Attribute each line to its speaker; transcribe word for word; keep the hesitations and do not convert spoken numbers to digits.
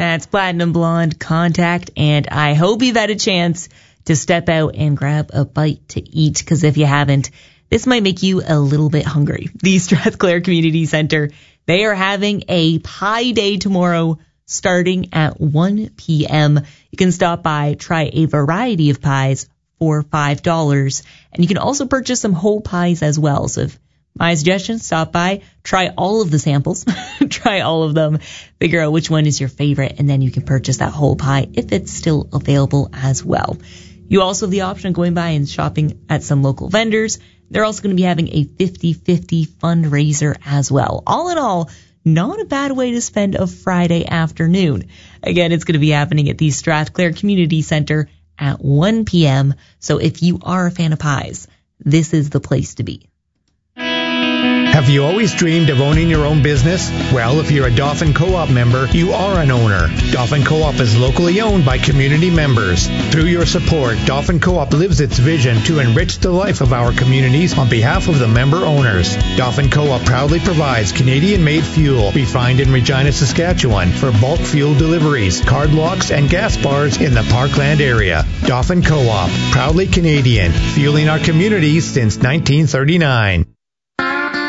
Speaker 1: That's Platinum Blonde Contact, and I hope you've had a chance to step out and grab a bite to eat, because if you haven't, this might make you a little bit hungry. The Strathclair Community Centre, they are having a pie day tomorrow starting at one p.m. You can stop by, try a variety of pies for five dollars, and you can also purchase some whole pies as well. So if my suggestion, stop by, try all of the samples, try all of them, figure out which one is your favorite, and then you can purchase that whole pie if it's still available as well. You also have the option of going by and shopping at some local vendors. They're also going to be having a fifty-fifty fundraiser as well. All in all, not a bad way to spend a Friday afternoon. Again, it's going to be happening at the Strathclair Community Centre at one p.m. So if you are a fan of pies, this is the place to be.
Speaker 2: Have you always dreamed of owning your own business? Well, if you're a Dauphin Co-op member, you are an owner. Dauphin Co-op is locally owned by community members. Through your support, Dauphin Co-op lives its vision to enrich the life of our communities on behalf of the member owners. Dauphin Co-op proudly provides Canadian-made fuel refined in Regina, Saskatchewan for bulk fuel deliveries, card locks, and gas bars in the Parkland area. Dauphin Co-op, proudly Canadian, fueling our communities since nineteen thirty-nine.